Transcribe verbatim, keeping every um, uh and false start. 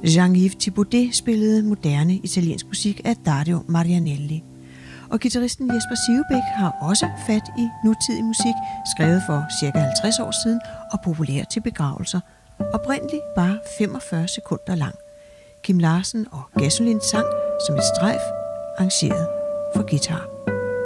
Jean-Yves Thibaudet spillede moderne italiensk musik af Dario Marianelli. Og guitaristen Jesper Sivebæk har også fat i nutidig musik, skrevet for cirka halvtreds år siden og populær til begravelser. Oprindeligt bare femogfyrre sekunder lang. Kim Larsen og Gasolin sang som et strejf, arrangeret for guitar.